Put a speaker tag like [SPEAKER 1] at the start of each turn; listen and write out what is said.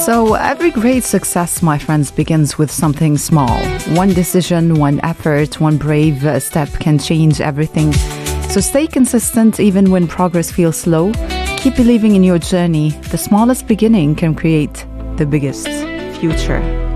[SPEAKER 1] So every great success, my friends, begins with something small. One decision, one effort, one brave step can change everything. So stay consistent even when progress feels slow. Keep believing in your journey. The smallest beginning can create the biggest future.